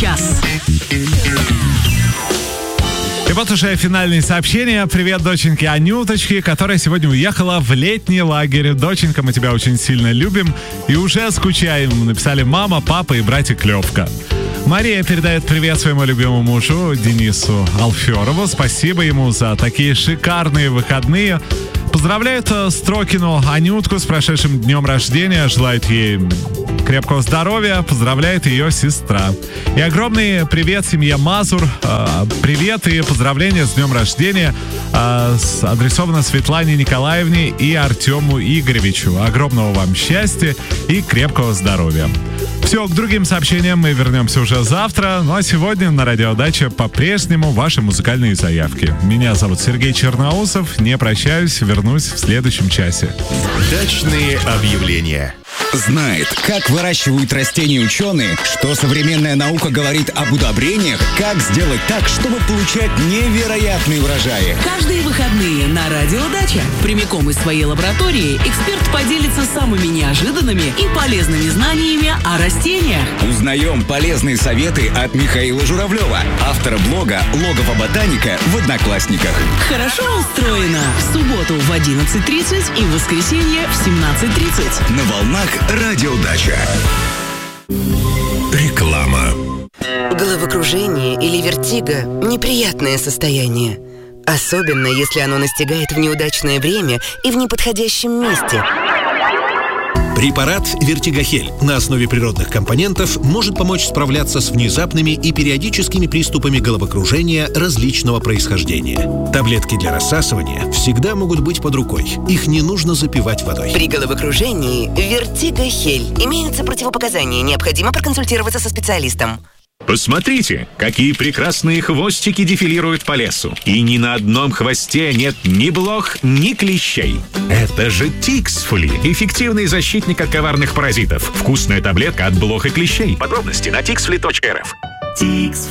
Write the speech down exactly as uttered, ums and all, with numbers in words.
час. И вот уже финальные сообщения. Привет, доченьке Анюточке, которая сегодня уехала в летний лагерь. Доченька, мы тебя очень сильно любим и уже скучаем. Написали мама, папа и братик Левка. Мария передает привет своему любимому мужу Денису Алферову. Спасибо ему за такие шикарные выходные. Поздравляет Строкину Анютку с прошедшим днем рождения. Желает ей крепкого здоровья. Поздравляет ее сестра. И огромный привет семье Мазур. Привет и поздравления с днем рождения. Адресовано Светлане Николаевне и Артему Игоревичу. Огромного вам счастья и крепкого здоровья. Все, к другим сообщениям мы вернемся уже завтра. Ну а сегодня на Радиодаче по-прежнему ваши музыкальные заявки. Меня зовут Сергей Черноусов. Не прощаюсь, вернусь в следующем часе. Дачные объявления. Знает, как выращивают растения ученые, что современная наука говорит об удобрениях, как сделать так, чтобы получать невероятные урожаи. Каждые выходные на Радиодача прямиком из своей лаборатории эксперт поделится самыми неожиданными и полезными знаниями о растениях. Узнаем полезные советы от Михаила Журавлева, автора блога «Логово ботаника» в Одноклассниках. Хорошо устроено. В субботу в одиннадцать тридцать и в воскресенье в семнадцать тридцать. На волнах Радиодача. Реклама. Головокружение или вертиго – неприятное состояние. Особенно, если оно настигает в неудачное время и в неподходящем месте. Препарат «Вертигохель» на основе природных компонентов может помочь справляться с внезапными и периодическими приступами головокружения различного происхождения. Таблетки для рассасывания всегда могут быть под рукой. Их не нужно запивать водой. При головокружении «Вертигохель» имеются противопоказания. Необходимо проконсультироваться со специалистом. Посмотрите, какие прекрасные хвостики дефилируют по лесу. И ни на одном хвосте нет ни блох, ни клещей. Это же Тиксфули, эффективный защитник от коварных паразитов. Вкусная таблетка от блох и клещей. Подробности на тиксфули точка эр эф. Тиксфули.